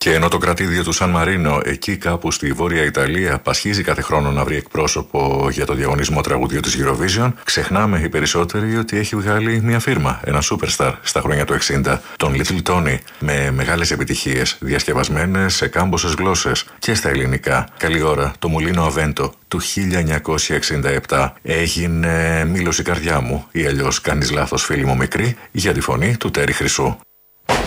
Και ενώ το κρατήδιο του Σαν Μαρίνο, εκεί κάπου στη Βόρεια Ιταλία, πασχίζει κάθε χρόνο να βρει εκπρόσωπο για το διαγωνισμό τραγουδιού της Eurovision, ξεχνάμε οι περισσότεροι ότι έχει βγάλει μια φίρμα, ένα superstar στα χρόνια του 60, τον Little Tony, με μεγάλες επιτυχίες, διασκευασμένες σε κάμποσες γλώσσες και στα ελληνικά. Καλή ώρα, το Μουλίνο Αβέντο του 1967 έγινε «Μήλος η καρδιά μου» ή αλλιώς «Κάνεις λάθος φίλη μου μικρή» για τη φωνή του Τέρι Χρυσού.